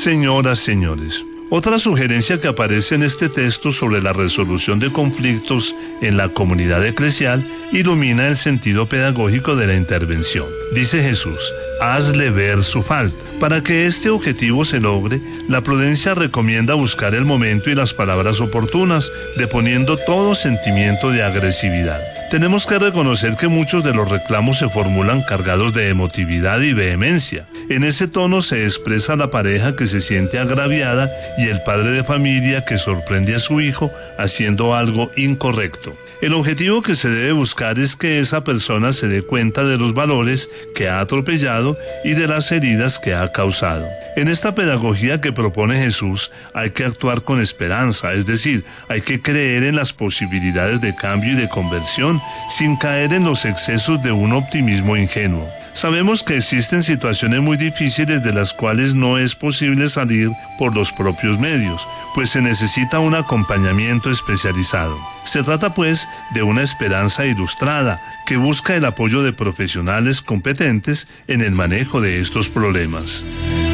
Señoras, señores, otra sugerencia que aparece en este texto sobre la resolución de conflictos en la comunidad eclesial ilumina el sentido pedagógico de la intervención. Dice Jesús: hazle ver su falta. Para que este objetivo se logre, la prudencia recomienda buscar el momento y las palabras oportunas, deponiendo todo sentimiento de agresividad. Tenemos que reconocer que muchos de los reclamos se formulan cargados de emotividad y vehemencia. En ese tono se expresa la pareja que se siente agraviada y el padre de familia que sorprende a su hijo haciendo algo incorrecto. El objetivo que se debe buscar es que esa persona se dé cuenta de los valores que ha atropellado y de las heridas que ha causado. En esta pedagogía que propone Jesús hay que actuar con esperanza, es decir, hay que creer en las posibilidades de cambio y de conversión sin caer en los excesos de un optimismo ingenuo. Sabemos que existen situaciones muy difíciles de las cuales no es posible salir por los propios medios, pues se necesita un acompañamiento especializado. Se trata pues de una esperanza ilustrada que busca el apoyo de profesionales competentes en el manejo de estos problemas.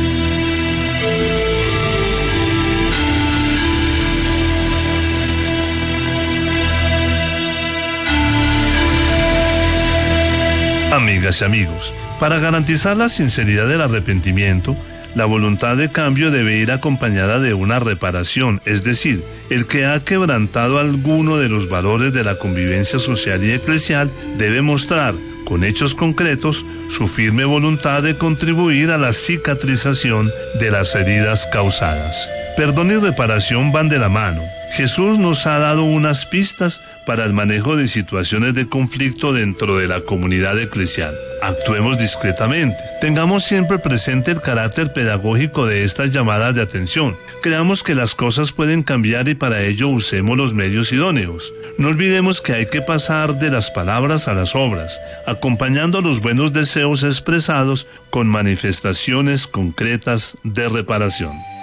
Amigas y amigos, para garantizar la sinceridad del arrepentimiento, la voluntad de cambio debe ir acompañada de una reparación, es decir, el que ha quebrantado alguno de los valores de la convivencia social y eclesial debe mostrar, con hechos concretos, su firme voluntad de contribuir a la cicatrización de las heridas causadas. Perdón y reparación van de la mano. Jesús nos ha dado unas pistas para el manejo de situaciones de conflicto dentro de la comunidad eclesial. Actuemos discretamente. Tengamos siempre presente el carácter pedagógico de estas llamadas de atención. Creamos que las cosas pueden cambiar y para ello usemos los medios idóneos. No olvidemos que hay que pasar de las palabras a las obras, acompañando los buenos deseos expresados con manifestaciones concretas de reparación.